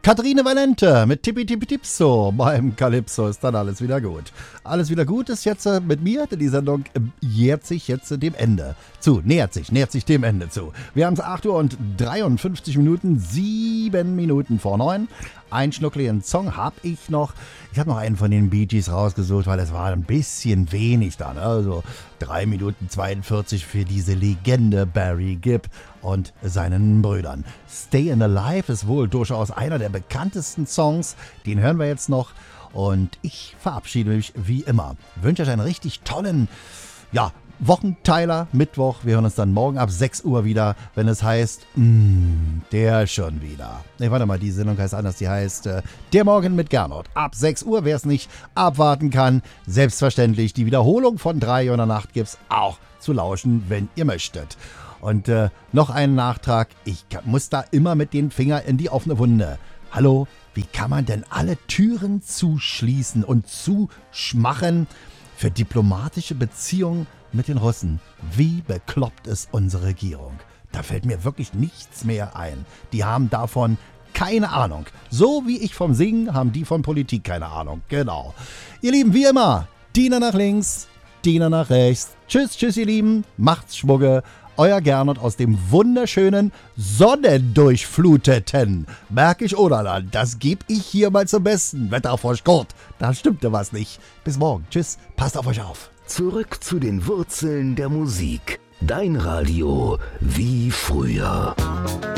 Katharine Valente mit Tippi Tippi Tipso beim Calypso ist dann alles wieder gut. Alles wieder gut ist jetzt mit mir, denn die Sendung nähert sich dem Ende zu. Wir haben es 8 Uhr und 53 Minuten, 7 Minuten vor 9. Einen schnuckligen Song habe ich noch. Ich habe noch einen von den Bee Gees rausgesucht, weil es war ein bisschen wenig dann. Also 3 Minuten 42 für diese Legende Barry Gibb und seinen Brüdern. Stayin' Alive ist wohl durchaus einer der bekanntesten Songs. Den hören wir jetzt noch. Und ich verabschiede mich wie immer. Wünsche euch einen richtig tollen, Wochenteiler, Mittwoch. Wir hören uns dann morgen ab 6 Uhr wieder, wenn es heißt, der schon wieder. Ne, warte mal, die Sendung heißt anders. Die heißt Der Morgen mit Gernot. Ab 6 Uhr, wer es nicht abwarten kann, selbstverständlich die Wiederholung von 3 Uhr in der Nacht gibt's auch zu lauschen, wenn ihr möchtet. Und noch einen Nachtrag. Ich muss da immer mit dem Finger in die offene Wunde. Hallo, wie kann man denn alle Türen zuschließen und zuschmachen für diplomatische Beziehungen mit den Russen? Wie bekloppt ist unsere Regierung? Da fällt mir wirklich nichts mehr ein. Die haben davon keine Ahnung. So wie ich vom Singen, haben die von Politik keine Ahnung. Genau. Ihr Lieben, wie immer, Diener nach links, Diener nach rechts. Tschüss, ihr Lieben. Macht's Schwugge. Euer Gernot aus dem wunderschönen, sonnendurchfluteten Märkisch Oderland. Das gebe ich hier mal zum Besten. Wetterfrosch Kurt, da stimmte was nicht. Bis morgen. Tschüss. Passt auf euch auf. Zurück zu den Wurzeln der Musik. Dein Radio wie früher.